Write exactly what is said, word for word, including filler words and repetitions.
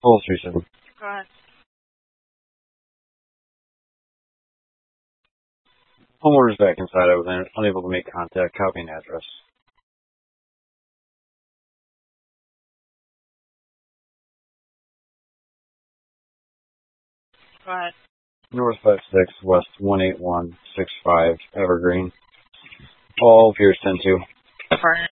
Full three seven. Go ahead. Homeowner's back inside. I was un- unable to make contact. Copy and address. Go ahead. North five six, West one eight one six five, Evergreen. All Pierce ten two. Furnace.